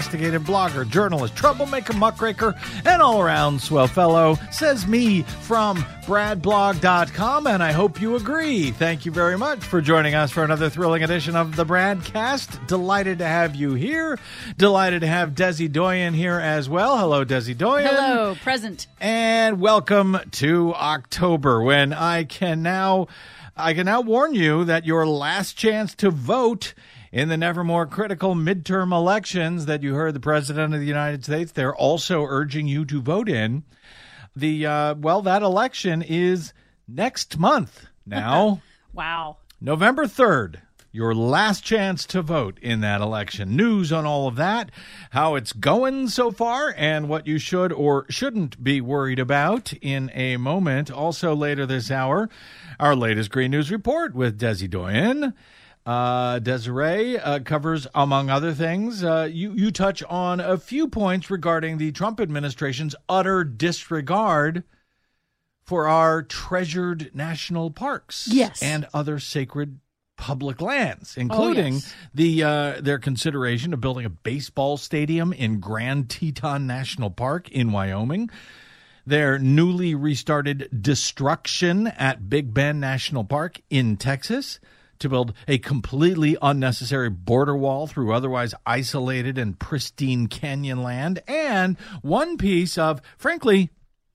Investigative blogger, journalist, troublemaker, muckraker, and all-around swell fellow, says me from BradBlog.com, and I hope you agree. Thank you very much for joining us for another thrilling edition of the Bradcast. Delighted to have you here. Delighted to have Desi Doyen here as well. Hello, Desi Doyen. Hello, present. And welcome to October, when I can now warn you that your last chance to vote in the never more critical midterm elections that you heard the President of the United States, they're also urging you to vote in. That election is next month now. Wow. November 3rd, your last chance to vote in that election. News on all of that, how it's going so far, and what you should or shouldn't be worried about in a moment. Also later this hour, our latest Green News Report with Desi Doyen. Desiree covers, among other things, you touch on a few points regarding the Trump administration's utter disregard for our treasured national parks, yes, and other sacred public lands, including their consideration of building a baseball stadium in Grand Teton National Park in Wyoming, their newly restarted destruction at Big Bend National Park in Texas, to build a completely unnecessary border wall through otherwise isolated and pristine canyon land, and one piece of, frankly,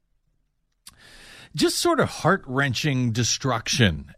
just sort of heart-wrenching destruction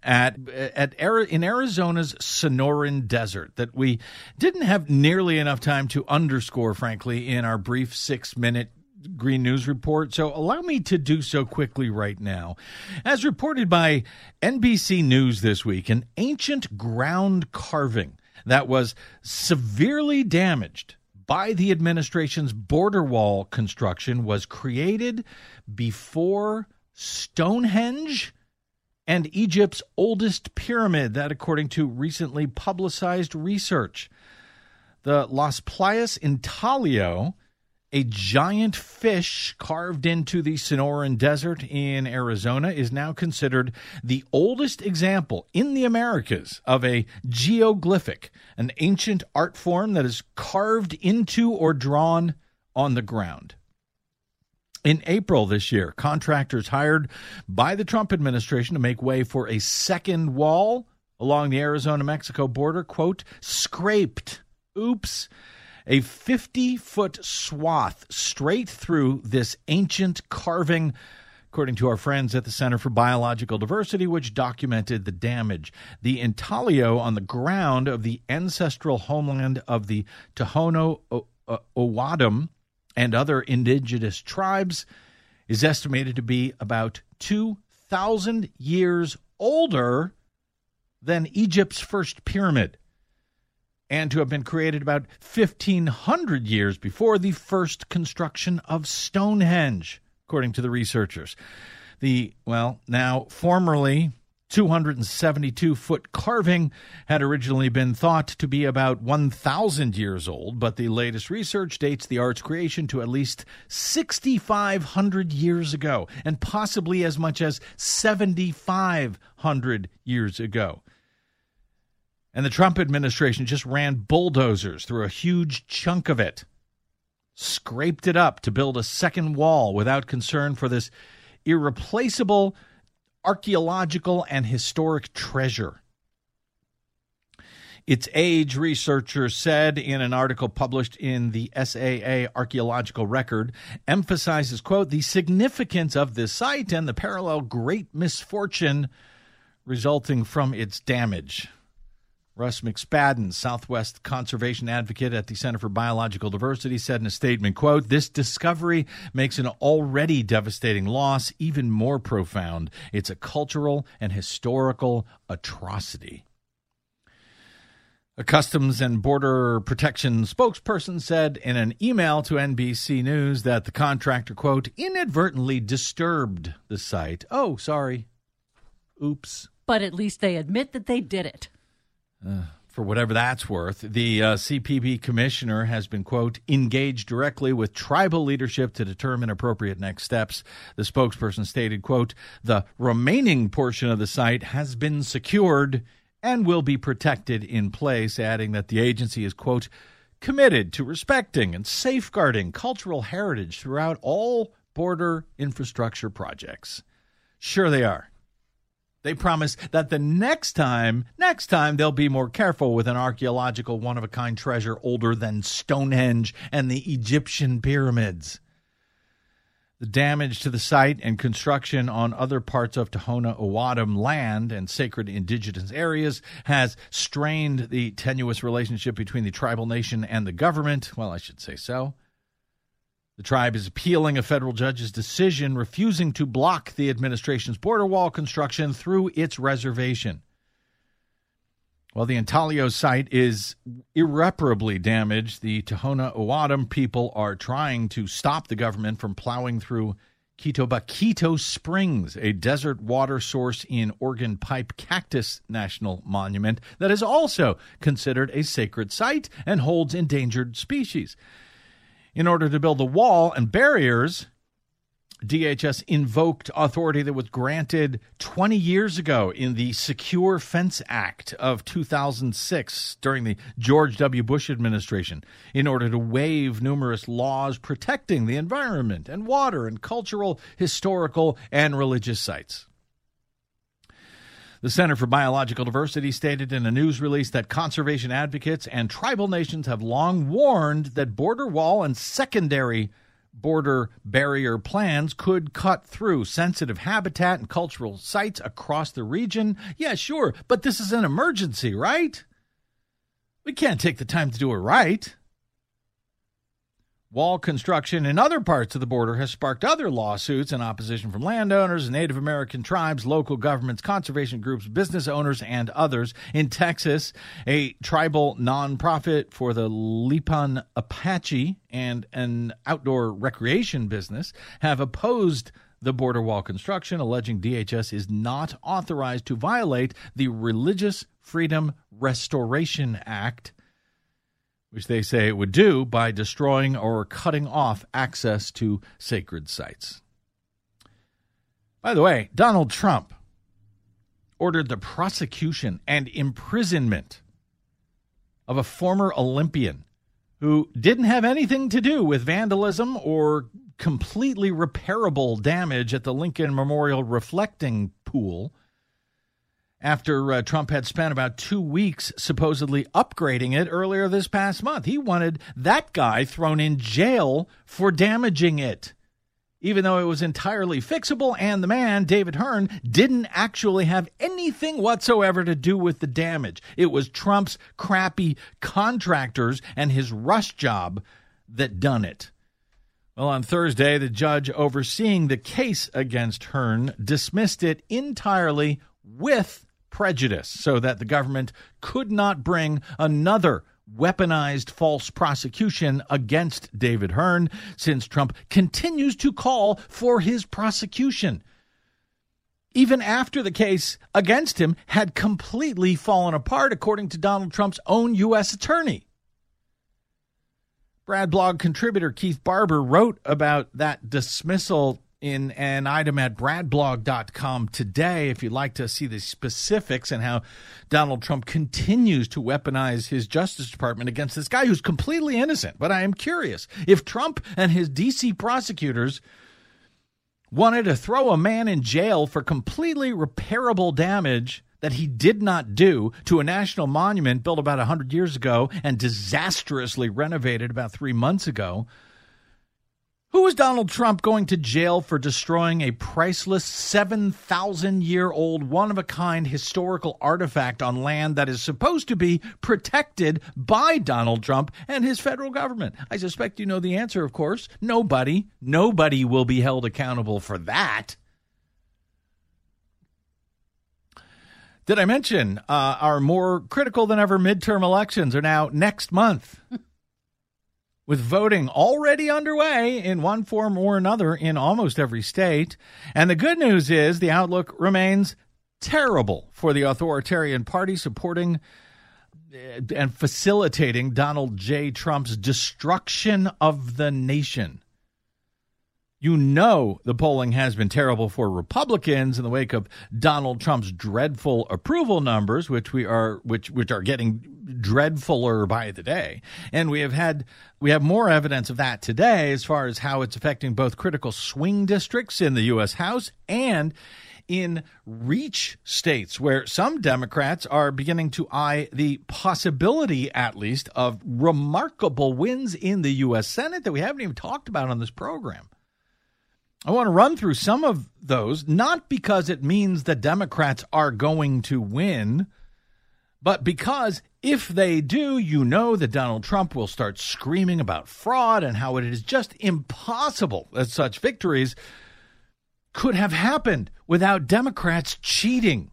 in Arizona's Sonoran Desert that we didn't have nearly enough time to underscore, frankly, in our brief 6-minute Green News Report, so allow me to do so quickly right now. As reported by NBC News this week, an ancient ground carving that was severely damaged by the administration's border wall construction was created before Stonehenge and Egypt's oldest pyramid, that according to recently publicized research. The Las Playas Intalio, a giant fish carved into the Sonoran Desert in Arizona, is now considered the oldest example in the Americas of a geoglyphic, an ancient art form that is carved into or drawn on the ground. In April this year, contractors hired by the Trump administration to make way for a second wall along the Arizona-Mexico border, quote, scraped, a 50-foot swath straight through this ancient carving, according to our friends at the Center for Biological Diversity, which documented the damage. The intaglio on the ground of the ancestral homeland of the Tohono O'odham and other indigenous tribes is estimated to be about 2,000 years older than Egypt's first pyramid, and to have been created about 1,500 years before the first construction of Stonehenge, according to the researchers. The, now formerly 272-foot carving had originally been thought to be about 1,000 years old, but the latest research dates the art's creation to at least 6,500 years ago, and possibly as much as 7,500 years ago. And the Trump administration just ran bulldozers through a huge chunk of it, scraped it up to build a second wall without concern for this irreplaceable archaeological and historic treasure. Its age, researchers said in an article published in the SAA Archaeological Record, emphasizes, quote, the significance of this site and the parallel great misfortune resulting from its damage. Russ McSpadden, Southwest conservation advocate at the Center for Biological Diversity, said in a statement, quote, this discovery makes an already devastating loss even more profound. It's a cultural and historical atrocity. A Customs and Border Protection spokesperson said in an email to NBC News that the contractor, quote, inadvertently disturbed the site. Oh, sorry. Oops. But at least they admit that they did it. For whatever that's worth, the CPB commissioner has been, quote, engaged directly with tribal leadership to determine appropriate next steps. The spokesperson stated, quote, the remaining portion of the site has been secured and will be protected in place, adding that the agency is, quote, committed to respecting and safeguarding cultural heritage throughout all border infrastructure projects. Sure they are. They promise that the next time they'll be more careful with an archaeological one-of-a-kind treasure older than Stonehenge and the Egyptian pyramids. The damage to the site and construction on other parts of Tohono O'odham land and sacred indigenous areas has strained the tenuous relationship between the tribal nation and the government. Well, I should say so. The tribe is appealing a federal judge's decision refusing to block the administration's border wall construction through its reservation. While the Intalio site is irreparably damaged, the Tohono O'odham people are trying to stop the government from plowing through Quito Springs, a desert water source in Organ Pipe Cactus National Monument that is also considered a sacred site and holds endangered species. In order to build the wall and barriers, DHS invoked authority that was granted 20 years ago in the Secure Fence Act of 2006 during the George W. Bush administration in order to waive numerous laws protecting the environment and water and cultural, historical, and religious sites. The Center for Biological Diversity stated in a news release that conservation advocates and tribal nations have long warned that border wall and secondary border barrier plans could cut through sensitive habitat and cultural sites across the region. Yeah, sure, but this is an emergency, right? We can't take the time to do it right. Wall construction in other parts of the border has sparked other lawsuits and opposition from landowners, Native American tribes, local governments, conservation groups, business owners, and others. In Texas, a tribal nonprofit for the Lipan Apache and an outdoor recreation business have opposed the border wall construction, alleging DHS is not authorized to violate the Religious Freedom Restoration Act, which they say it would do by destroying or cutting off access to sacred sites. By the way, Donald Trump ordered the prosecution and imprisonment of a former Olympian who didn't have anything to do with vandalism or completely repairable damage at the Lincoln Memorial reflecting pool, after Trump had spent about 2 weeks supposedly upgrading it earlier this past month. He wanted that guy thrown in jail for damaging it, even though it was entirely fixable, and the man, David Hearn, didn't actually have anything whatsoever to do with the damage. It was Trump's crappy contractors and his rush job that done it. Well, on Thursday, the judge overseeing the case against Hearn dismissed it entirely with prejudice so that the government could not bring another weaponized false prosecution against David Hearn, since Trump continues to call for his prosecution, even after the case against him had completely fallen apart, according to Donald Trump's own U.S. attorney. Brad blog contributor Keith Barber wrote about that dismissal in an item at bradblog.com today, if you'd like to see the specifics and how Donald Trump continues to weaponize his Justice Department against this guy who's completely innocent. But I am curious, if Trump and his D.C. prosecutors wanted to throw a man in jail for completely repairable damage that he did not do to a national monument built about 100 years ago and disastrously renovated about 3 months ago, who is Donald Trump going to jail for destroying a priceless 7,000-year-old one-of-a-kind historical artifact on land that is supposed to be protected by Donald Trump and his federal government? I suspect you know the answer, of course. Nobody will be held accountable for that. Did I mention our more critical than ever midterm elections are now next month? With voting already underway in one form or another in almost every state. And the good news is the outlook remains terrible for the authoritarian party supporting and facilitating Donald J. Trump's destruction of the nation. You know the polling has been terrible for Republicans in the wake of Donald Trump's dreadful approval numbers, which are getting dreadfuler by the day. And we have more evidence of that today as far as how it's affecting both critical swing districts in the U.S. House and in reach states, where some Democrats are beginning to eye the possibility, at least, of remarkable wins in the U.S. Senate that we haven't even talked about on this program. I want to run through some of those, not because it means the Democrats are going to win, but because if they do, you know that Donald Trump will start screaming about fraud and how it is just impossible that such victories could have happened without Democrats cheating.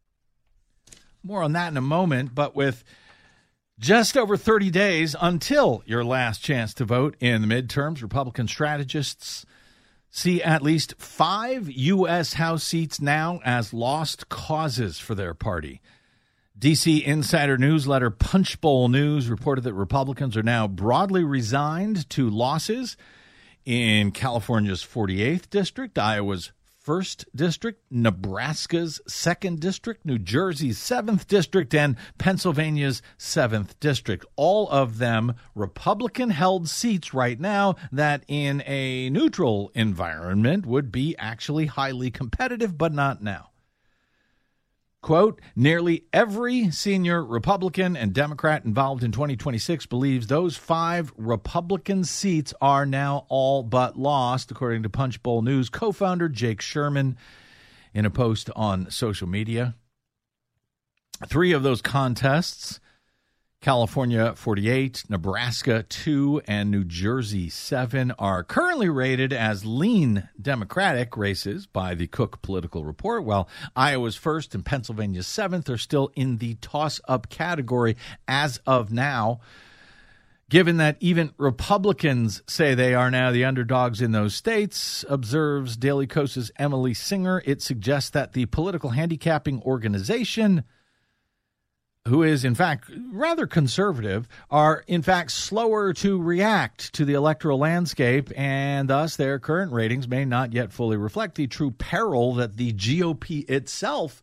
More on that in a moment, but with just over 30 days until your last chance to vote in the midterms, Republican strategists see at least 5 U.S. House seats now as lost causes for their party. D.C. insider newsletter Punchbowl News reported that Republicans are now broadly resigned to losses in California's 48th district, Iowa's 1st District, Nebraska's 2nd District, New Jersey's 7th District, and Pennsylvania's 7th District. All of them Republican-held seats right now that in a neutral environment would be actually highly competitive, but not now. Quote, nearly every senior Republican and Democrat involved in 2026 believes those 5 Republican seats are now all but lost, according to Punchbowl News co-founder Jake Sherman in a post on social media. 3 of those contests, California 48, Nebraska 2, and New Jersey 7, are currently rated as lean Democratic races by the Cook Political Report, while Iowa's 1st and Pennsylvania's 7th are still in the toss-up category as of now. Given that even Republicans say they are now the underdogs in those states, observes Daily Kos's Emily Singer, it suggests that the political handicapping organization, who is, in fact, rather conservative, are, in fact, slower to react to the electoral landscape, and thus their current ratings may not yet fully reflect the true peril that the GOP itself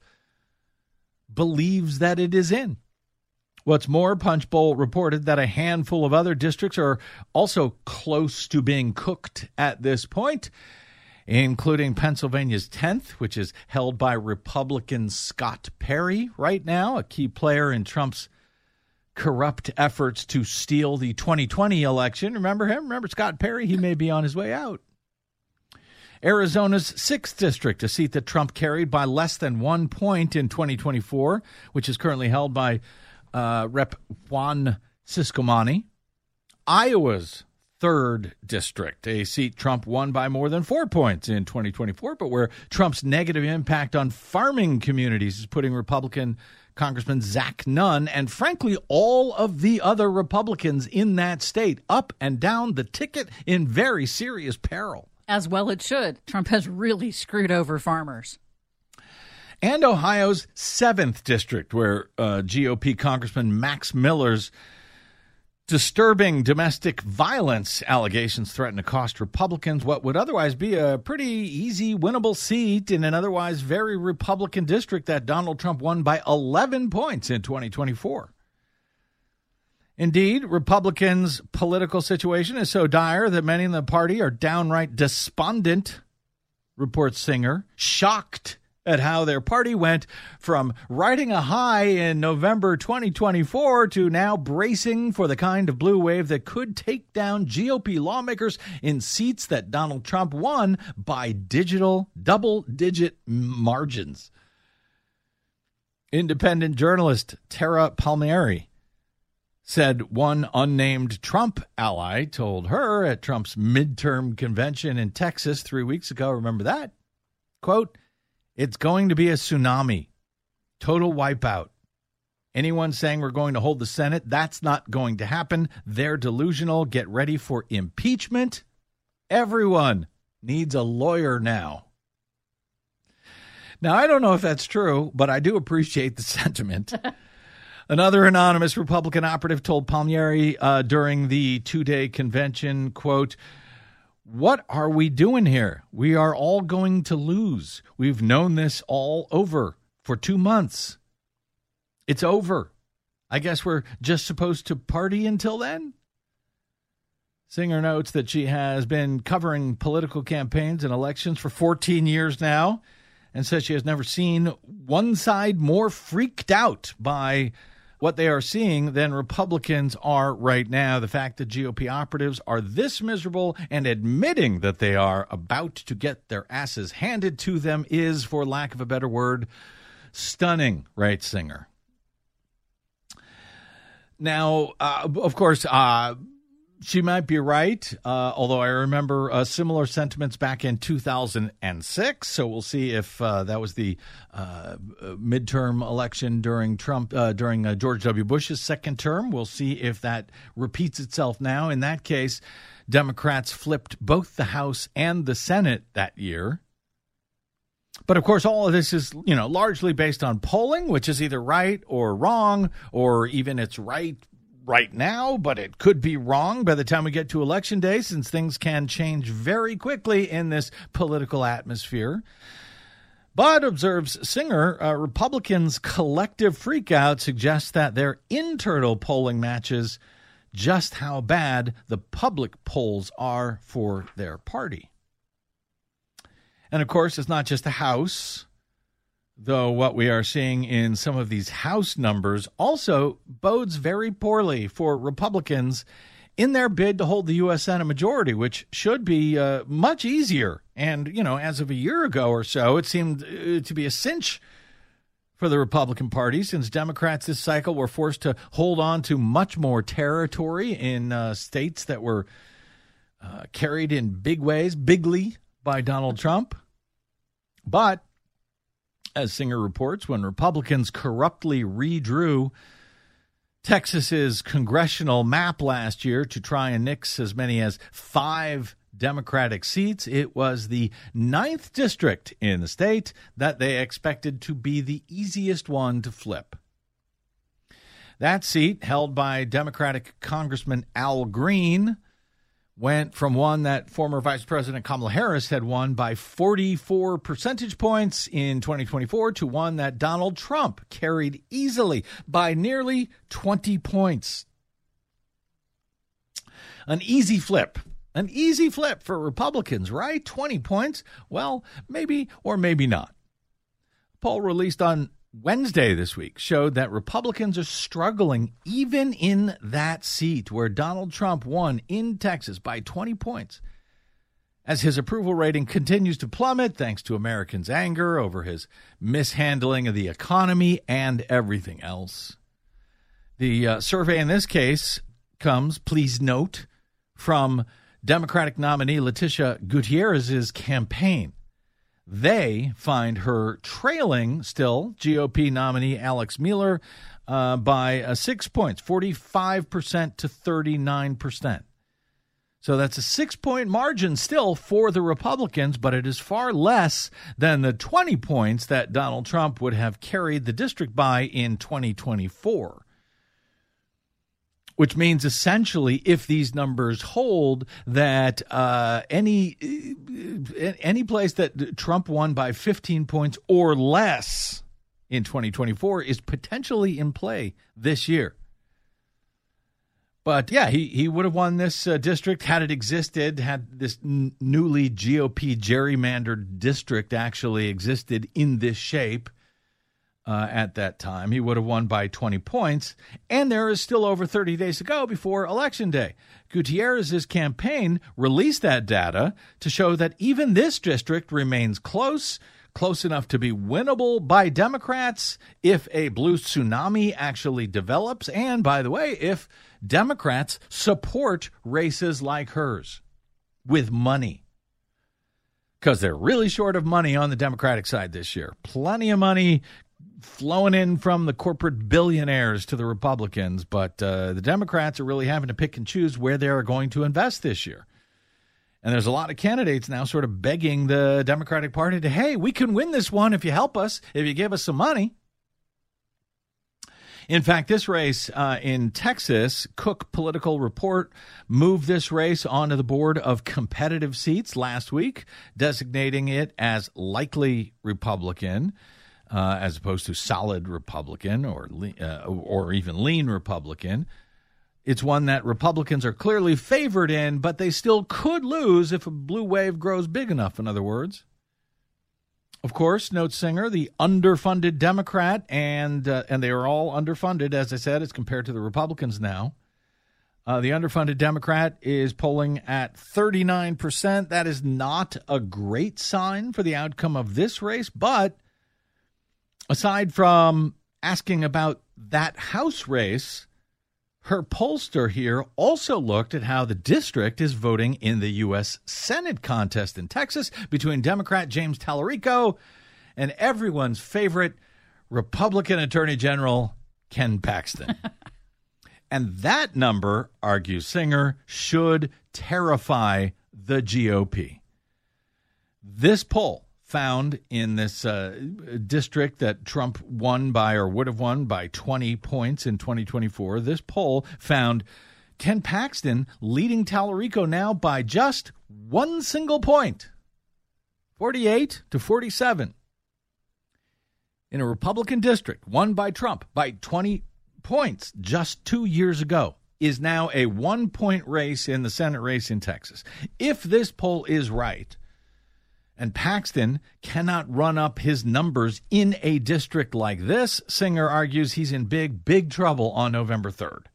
believes that it is in. What's more, Punchbowl reported that a handful of other districts are also close to being cooked at this point, including Pennsylvania's 10th, which is held by Republican Scott Perry right now, a key player in Trump's corrupt efforts to steal the 2020 election. Remember him? Remember Scott Perry? He may be on his way out. Arizona's 6th district, a seat that Trump carried by less than 1 point in 2024, which is currently held by Rep. Juan Ciscomani. Iowa's 3rd district, a seat Trump won by more than 4 points in 2024, but where Trump's negative impact on farming communities is putting Republican Congressman Zach Nunn and, frankly, all of the other Republicans in that state up and down the ticket in very serious peril. As well it should. Trump has really screwed over farmers. And Ohio's 7th district, where GOP Congressman Max Miller's disturbing domestic violence allegations threaten to cost Republicans what would otherwise be a pretty easy, winnable seat in an otherwise very Republican district that Donald Trump won by 11 points in 2024. Indeed, Republicans' political situation is so dire that many in the party are downright despondent, reports Singer, shocked at how their party went from riding a high in November 2024 to now bracing for the kind of blue wave that could take down GOP lawmakers in seats that Donald Trump won by double-digit margins. Independent journalist Tara Palmieri said one unnamed Trump ally told her at Trump's midterm convention in Texas 3 weeks ago, remember that? Quote, "It's going to be a tsunami, total wipeout. Anyone saying we're going to hold the Senate, that's not going to happen. They're delusional. Get ready for impeachment. Everyone needs a lawyer now." Now, I don't know if that's true, but I do appreciate the sentiment. Another anonymous Republican operative told Palmieri during the 2-day convention, quote, What are we doing here? We are all going to lose. We've known this all over for 2 months. It's over. I guess we're just supposed to party until then? Singer notes that she has been covering political campaigns and elections for 14 years now and says she has never seen one side more freaked out by what they are seeing than Republicans are right now. The fact that GOP operatives are this miserable and admitting that they are about to get their asses handed to them is, for lack of a better word, stunning, writes Singer. Now, of course, she might be right, although I remember similar sentiments back in 2006. So we'll see if that was the midterm election during George W. Bush's second term. We'll see if that repeats itself now. In that case, Democrats flipped both the House and the Senate that year. But, of course, all of this is, largely based on polling, which is either right or wrong, or even it's right now, but it could be wrong by the time we get to Election Day, since things can change very quickly in this political atmosphere. But, observes Singer, Republicans' collective freakout suggests that their internal polling matches just how bad the public polls are for their party. And, of course, it's not just the House, though what we are seeing in some of these House numbers also bodes very poorly for Republicans in their bid to hold the U.S. Senate majority, which should be much easier. And, as of a year ago or so, it seemed to be a cinch for the Republican Party, since Democrats this cycle were forced to hold on to much more territory in states that were carried in bigly by Donald Trump. But, as Singer reports, when Republicans corruptly redrew Texas's congressional map last year to try and nix as many as 5 Democratic seats, it was the 9th district in the state that they expected to be the easiest one to flip. That seat, held by Democratic Congressman Al Green, went from one that former Vice President Kamala Harris had won by 44 percentage points in 2024 to one that Donald Trump carried easily by nearly 20 points. An easy flip for Republicans, right? 20 points? Well, maybe or maybe not. A poll released on Wednesday this week showed that Republicans are struggling even in that seat where Donald Trump won in Texas by 20 points, as his approval rating continues to plummet thanks to Americans' anger over his mishandling of the economy and everything else. The survey in this case comes, please note, from Democratic nominee Leticia Gutierrez's campaign. They find her trailing still GOP nominee Alex Mueller by 6 points, 45% to 39%. So that's a 6-point margin still for the Republicans, but it is far less than the 20 points that Donald Trump would have carried the district by in 2024. Which means essentially, if these numbers hold, that any place that Trump won by 15 points or less in 2024 is potentially in play this year. But yeah, he would have won this district had it existed, had this newly GOP gerrymandered district actually existed in this shape. At that time, he would have won by 20 points, and there is still over 30 days to go before Election Day. Gutierrez's campaign released that data to show that even this district remains close enough to be winnable by Democrats if a blue tsunami actually develops, and, by the way, if Democrats support races like hers with money. Because they're really short of money on the Democratic side this year. Plenty of money flowing in from the corporate billionaires to the Republicans, but the Democrats are really having to pick and choose where they are going to invest this year. And there's a lot of candidates now sort of begging the Democratic Party to, hey, we can win this one if you help us, if you give us some money. In fact, this race in Texas, Cook Political Report moved this race onto the board of competitive seats last week, designating it as likely Republican, as opposed to solid Republican or even lean Republican. It's one that Republicans are clearly favored in, but they still could lose if a blue wave grows big enough, in other words. Of course, notes Singer, the underfunded Democrat, and they are all underfunded, as I said, as compared to the Republicans now. The underfunded Democrat is polling at 39%. That is not a great sign for the outcome of this race, but aside from asking about that House race, her pollster here also looked at how the district is voting in the U.S. Senate contest in Texas between Democrat James Tallarico and everyone's favorite Republican Attorney General Ken Paxton. And that number, argues Singer, should terrify the GOP. This poll found in this district that Trump won by or would have won by 20 points in 2024. This poll found Ken Paxton leading Tallarico now by just one single point, 48-47. In a Republican district won by Trump by 20 points just 2 years ago is now a 1-point race in the Senate race in Texas. If this poll is right, and Paxton cannot run up his numbers in a district like this, Singer argues he's in big trouble on November 3rd.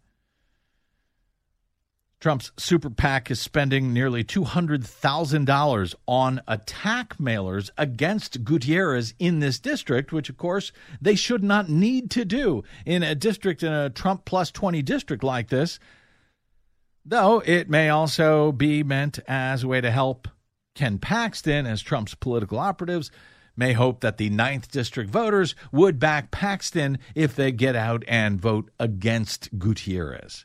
Trump's super PAC is spending nearly $200,000 on attack mailers against Gutierrez in this district, which, of course, they should not need to do in a district, in a Trump plus 20 district like this, though it may also be meant as a way to help Ken Paxton, as Trump's political operatives may hope that the 9th District voters would back Paxton if they get out and vote against Gutierrez.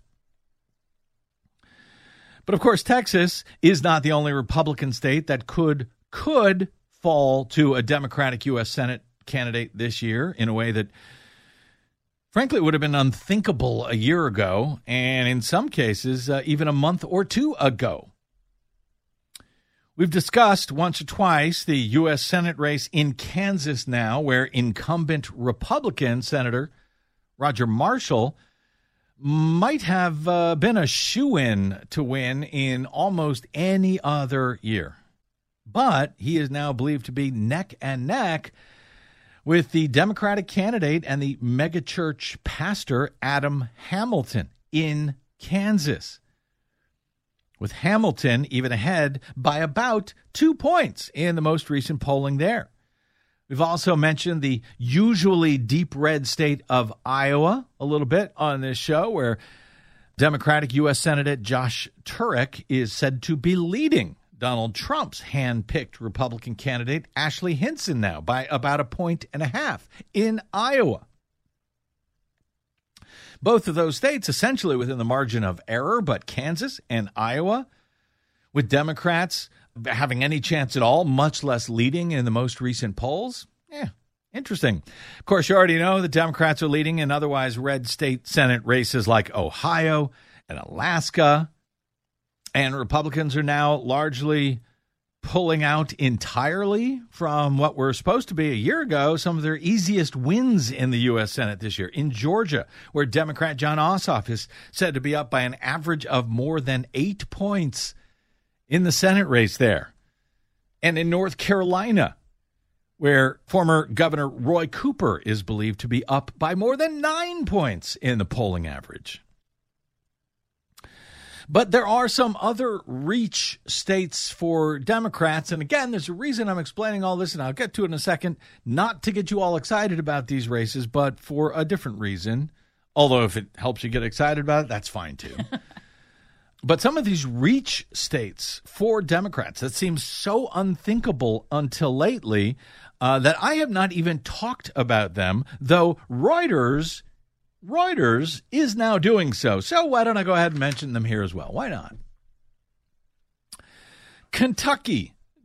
But, of course, Texas is not the only Republican state that could fall to a Democratic U.S. Senate candidate this year in a way that, frankly, would have been unthinkable a year ago, and in some cases, even a month or two ago. We've discussed once or twice the U.S. Senate race in Kansas now, where incumbent Republican Senator Roger Marshall might have been a shoo-in to win in almost any other year. But he is now believed to be neck and neck with the Democratic candidate and the megachurch pastor Adam Hamilton in Kansas, with Hamilton even ahead by about 2 points in the most recent polling there. We've also mentioned the usually deep red state of Iowa a little bit on this show, where Democratic U.S. Senator Josh Turek is said to be leading Donald Trump's hand-picked Republican candidate Ashley Hinson now by about 1.5 points in Iowa. Both of those states essentially within the margin of error, but Kansas and Iowa, with Democrats having any chance at all, much less leading in the most recent polls. Interesting. Of course, you already know the Democrats are leading in otherwise red state Senate races like Ohio and Alaska, and Republicans are now largely pulling out entirely from what were supposed to be a year ago some of their easiest wins in the U.S. Senate this year. In Georgia, where Democrat Jon Ossoff is said to be up by an average of more than 8 points in the Senate race there. And in North Carolina, where former Governor Roy Cooper is believed to be up by more than 9 points in the polling average. But there are some other reach states for Democrats. And again, there's a reason I'm explaining all this, and I'll get to it in a second, not to get you all excited about these races, but for a different reason. Although if it helps you get excited about it, that's fine too. But some of these reach states for Democrats that seem so unthinkable until lately that I have not even talked about them, though Reuters is now doing so. So why don't I go ahead and mention them here as well? Why not? Kentucky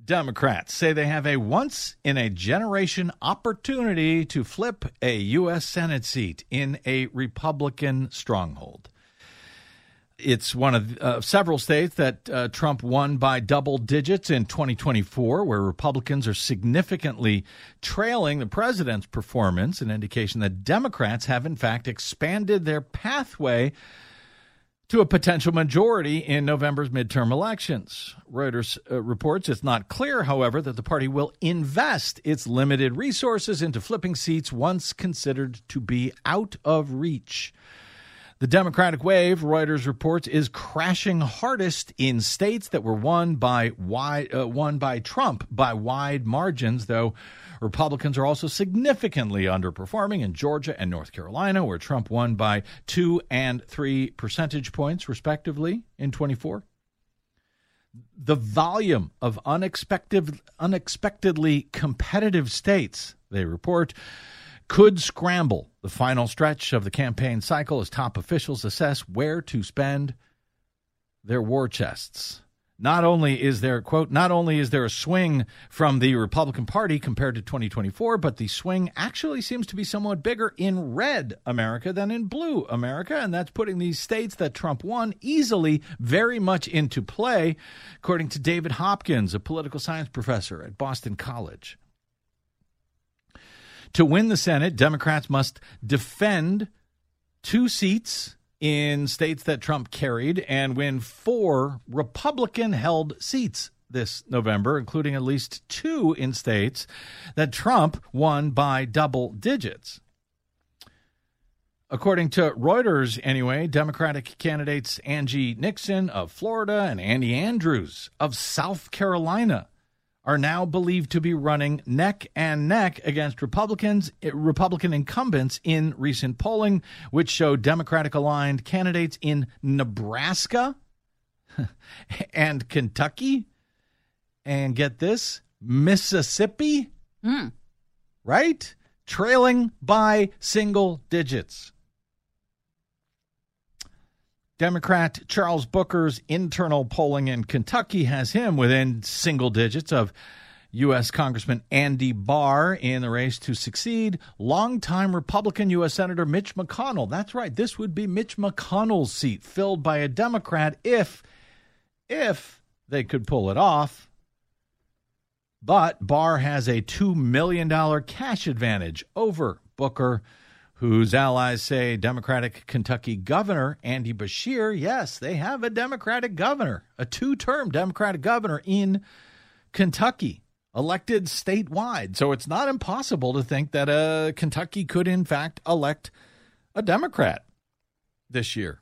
Democrats say they have a once-in-a-generation opportunity to flip a U.S. Senate seat in a Republican stronghold. It's one of several states that Trump won by double digits in 2024, where Republicans are significantly trailing the president's performance, an indication that Democrats have, in fact, expanded their pathway to a potential majority in November's midterm elections. Reuters reports it's not clear, however, that the party will invest its limited resources into flipping seats once considered to be out of reach. The Democratic wave, Reuters reports, is crashing hardest in states that were won by Trump by wide margins, though Republicans are also significantly underperforming in Georgia and North Carolina, where Trump won by 2 and 3 percentage points, respectively, in 24. The volume of unexpectedly competitive states, they report, could scramble the final stretch of the campaign cycle as top officials assess where to spend their war chests. Not only is there a swing from the Republican Party compared to 2024, but the swing actually seems to be somewhat bigger in red America than in blue America, and that's putting these states that Trump won easily very much into play, according to David Hopkins, a political science professor at Boston College. To win the Senate, Democrats must defend 2 seats in states that Trump carried and win 4 Republican-held seats this November, including at least 2 in states that Trump won by double digits. According to Reuters, anyway, Democratic candidates Angie Nixon of Florida and Andy Andrews of South Carolina are now believed to be running neck and neck against Republican incumbents in recent polling, which showed Democratic-aligned candidates in Nebraska and Kentucky, and get this, Mississippi, right? Trailing by single digits. Democrat Charles Booker's internal polling in Kentucky has him within single digits of U.S. Congressman Andy Barr in the race to succeed longtime Republican U.S. Senator Mitch McConnell. That's right. This would be Mitch McConnell's seat filled by a Democrat if they could pull it off. But Barr has a $2 million cash advantage over Booker, whose allies say Democratic Kentucky Governor Andy Beshear, yes, they have a Democratic governor, a 2-term Democratic governor in Kentucky, elected statewide. So it's not impossible to think that Kentucky could, in fact, elect a Democrat this year.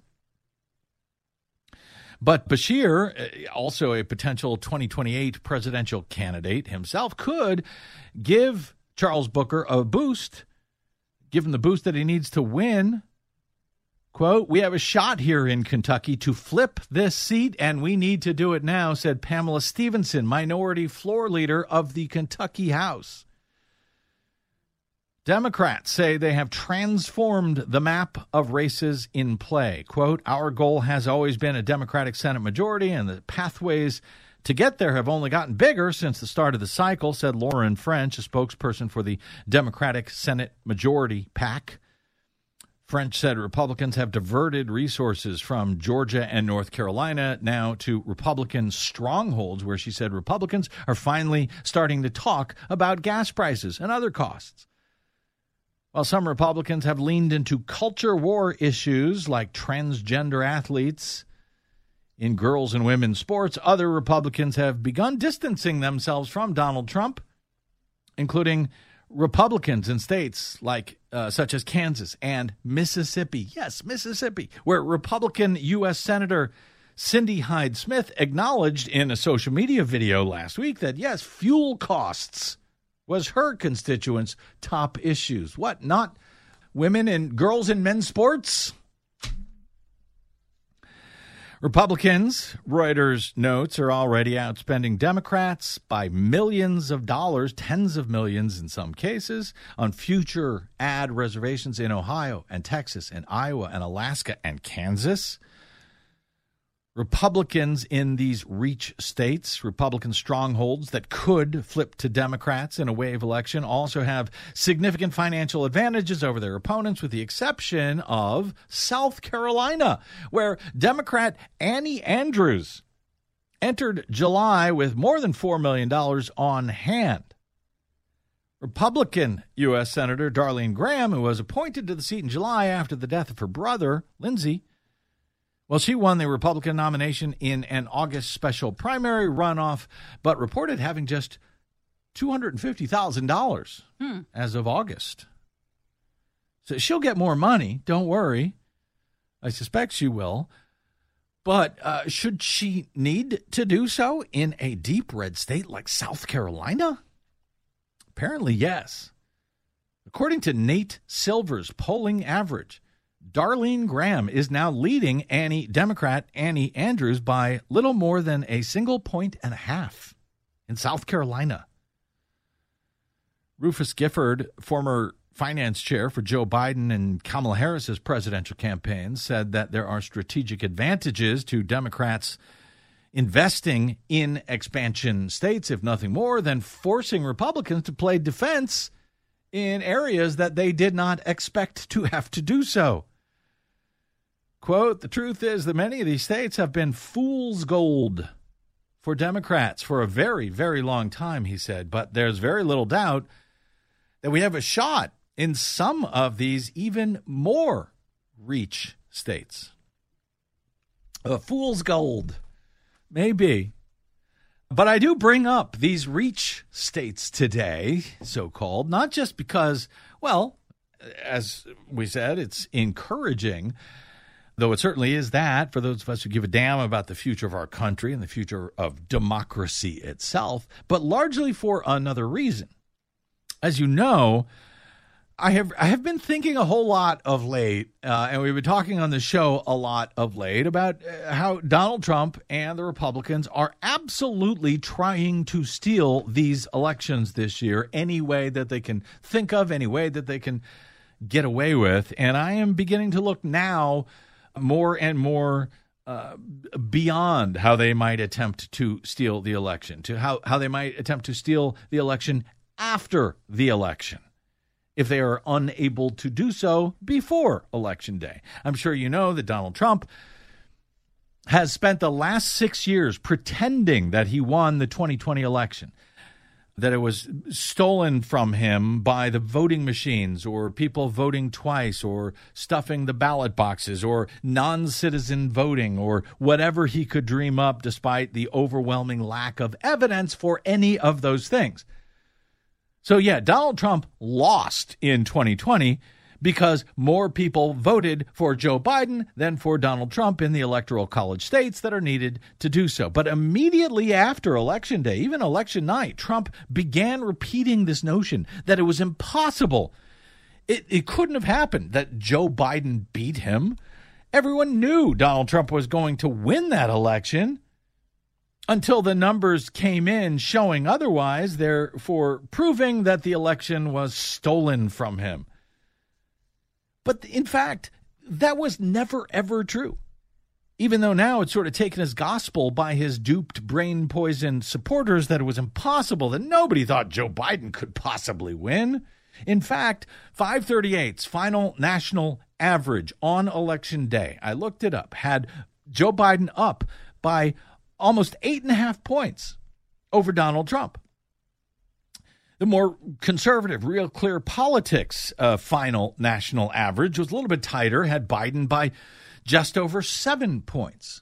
But Beshear, also a potential 2028 presidential candidate himself, could give Charles Booker a boost, give him the boost that he needs to win. Quote, "We have a shot here in Kentucky to flip this seat, and we need to do it now," said Pamela Stevenson, minority floor leader of the Kentucky House. Democrats say they have transformed the map of races in play. Quote, "Our goal has always been a Democratic Senate majority, and the pathways to get there have only gotten bigger since the start of the cycle," said Lauren French, a spokesperson for the Democratic Senate Majority PAC. French said Republicans have diverted resources from Georgia and North Carolina now to Republican strongholds, where she said Republicans are finally starting to talk about gas prices and other costs. While some Republicans have leaned into culture war issues like transgender athletes in girls and women's sports, other Republicans have begun distancing themselves from Donald Trump, including Republicans in states like such as Kansas and Mississippi. Yes, Mississippi, where Republican U.S. Senator Cindy Hyde-Smith acknowledged in a social media video last week that, yes, fuel costs was her constituents' top issues. What, not women and girls in men's sports? Republicans, Reuters notes, are already outspending Democrats by millions of dollars, tens of millions in some cases, on future ad reservations in Ohio and Texas and Iowa and Alaska and Kansas. Republicans in these reach states, Republican strongholds that could flip to Democrats in a wave election, also have significant financial advantages over their opponents, with the exception of South Carolina, where Democrat Annie Andrews entered July with more than $4 million on hand. Republican U.S. Senator Darlene Graham, who was appointed to the seat in July after the death of her brother, Lindsey, well, she won the Republican nomination in an August special primary runoff, but reported having just $250,000 as of August. So she'll get more money, don't worry. I suspect she will. But should she need to do so in a deep red state like South Carolina? Apparently, yes. According to Nate Silver's polling average, Darlene Graham is now leading Democrat Annie Andrews by little more than a single point and a half in South Carolina. Rufus Gifford, former finance chair for Joe Biden and Kamala Harris's presidential campaigns, said that there are strategic advantages to Democrats investing in expansion states, if nothing more than forcing Republicans to play defense in areas that they did not expect to have to do so. Quote, the truth is that many of these states have been fool's gold for Democrats for a very, very long time, he said. But there's very little doubt that we have a shot in some of these even more reach states. Fool's gold, maybe. But I do bring up these reach states today, so-called, not just because, well, as we said, it's encouraging, though it certainly is that for those of us who give a damn about the future of our country and the future of democracy itself, but largely for another reason. As you know, I have been thinking a whole lot of late, and we've been talking on the show a lot of late about how Donald Trump and the Republicans are absolutely trying to steal these elections this year any way that they can think of, any way that they can get away with. And I am beginning to look now more and more beyond how they might attempt to steal the election, to how they might attempt to steal the election after the election, if they are unable to do so before Election Day. I'm sure you know that Donald Trump has spent the last 6 years pretending that he won the 2020 election, that it was stolen from him by the voting machines or people voting twice or stuffing the ballot boxes or non-citizen voting or whatever he could dream up, despite the overwhelming lack of evidence for any of those things. So, yeah, Donald Trump lost in 2020 because more people voted for Joe Biden than for Donald Trump in the Electoral College states that are needed to do so. But immediately after Election Day, even election night, Trump began repeating this notion that it was impossible. It couldn't have happened that Joe Biden beat him. Everyone knew Donald Trump was going to win that election, until the numbers came in showing otherwise, therefore proving that the election was stolen from him. But in fact, that was never, ever true. Even though now it's sort of taken as gospel by his duped, brain-poisoned supporters that it was impossible, that nobody thought Joe Biden could possibly win. In fact, 538's final national average on Election Day, I looked it up, had Joe Biden up by almost 8.5 points over Donald Trump. The more conservative, Real Clear Politics final national average was a little bit tighter, had Biden by just over 7 points.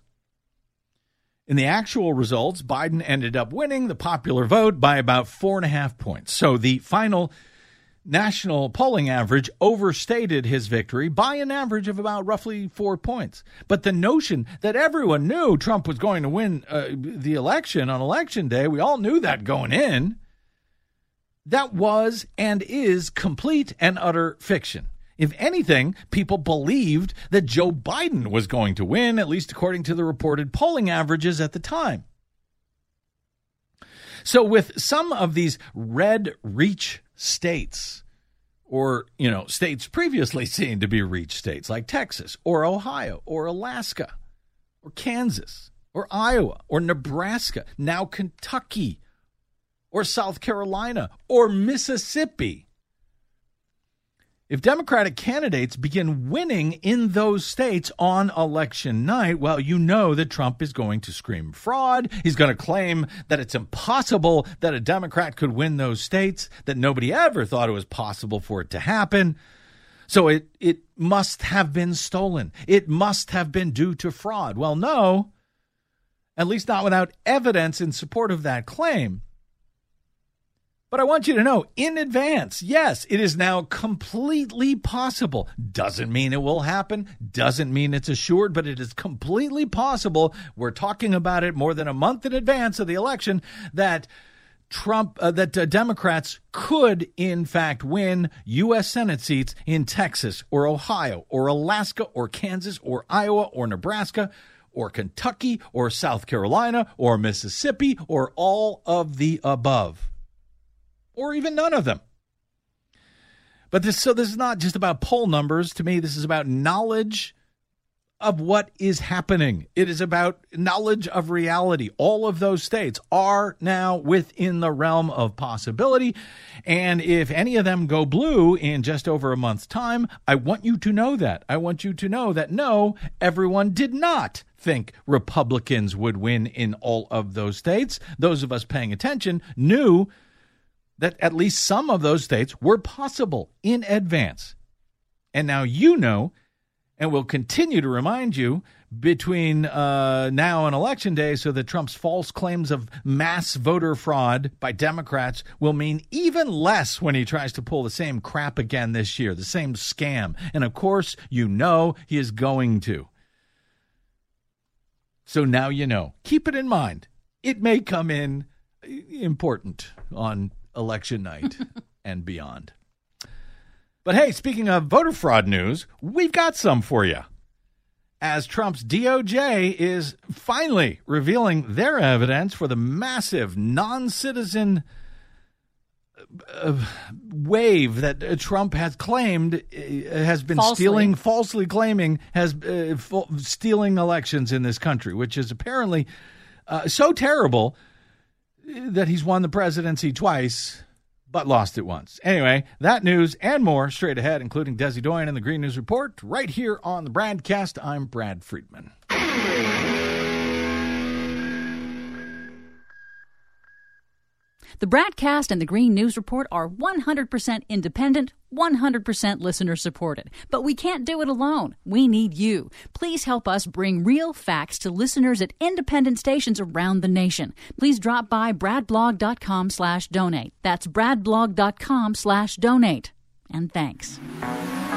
In the actual results, Biden ended up winning the popular vote by about 4.5 points. So the final national polling average overstated his victory by an average of about roughly 4 points. But the notion that everyone knew Trump was going to win the election on Election Day, we all knew that going in, that was and is complete and utter fiction. If anything, people believed that Joe Biden was going to win, at least according to the reported polling averages at the time. So with some of these red reach states, or, states previously seen to be reach states like Texas or Ohio or Alaska or Kansas or Iowa or Nebraska, now Kentucky or South Carolina or Mississippi. If Democratic candidates begin winning in those states on election night, well, you know that Trump is going to scream fraud. He's going to claim that it's impossible that a Democrat could win those states, that nobody ever thought it was possible for it to happen. So it must have been stolen. It must have been due to fraud. Well, no, at least not without evidence in support of that claim. But I want you to know in advance, yes, it is now completely possible. Doesn't mean it will happen. Doesn't mean it's assured, but it is completely possible. We're talking about it more than a month in advance of the election that Democrats could, in fact, win U.S. Senate seats in Texas or Ohio or Alaska or Kansas or Iowa or Nebraska or Kentucky or South Carolina or Mississippi or all of the above. Or even none of them. But this is not just about poll numbers. To me, this is about knowledge of what is happening. It is about knowledge of reality. All of those states are now within the realm of possibility. And if any of them go blue in just over a month's time, I want you to know that. I want you to know that, no, everyone did not think Republicans would win in all of those states. Those of us paying attention knew that at least some of those states were possible in advance. And now you know, and we'll continue to remind you between now and Election Day, so that Trump's false claims of mass voter fraud by Democrats will mean even less when he tries to pull the same crap again this year, the same scam. And of course, you know he is going to. So now you know. Keep it in mind. It may come in important on election night and beyond. But hey, speaking of voter fraud news, we've got some for you. As Trump's DOJ is finally revealing their evidence for the massive non-citizen wave that Trump has claimed has been falsely claiming stealing elections in this country, which is apparently so terrible that he's won the presidency twice, but lost it once. Anyway, that news and more straight ahead, including Desi Doyen and the Green News Report, right here on the Bradcast. I'm Brad Friedman. The Bradcast and the Green News Report are 100% independent, 100% listener-supported. But we can't do it alone. We need you. Please help us bring real facts to listeners at independent stations around the nation. Please drop by bradblog.com/donate. That's bradblog.com/donate. And thanks.